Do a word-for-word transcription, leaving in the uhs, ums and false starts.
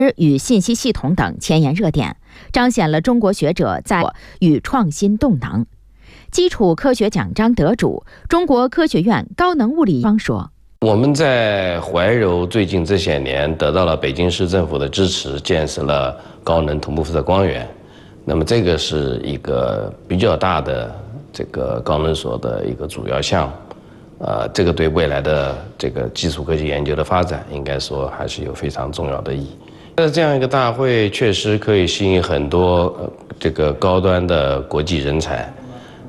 与信息系统等前沿热点，彰显了中国学者在与创新动能。基础科学奖章得主、中国科学院高能物理方说：“ 我们在怀柔最近这些年得到了北京市政府的支持，建设了高能同步辐射光源。那么这个是一个比较大的这个高能所的一个主要项目。呃，这个对未来的这个基础科学研究的发展，应该说还是有非常重要的意义。”那这样一个大会确实可以吸引很多呃这个高端的国际人才。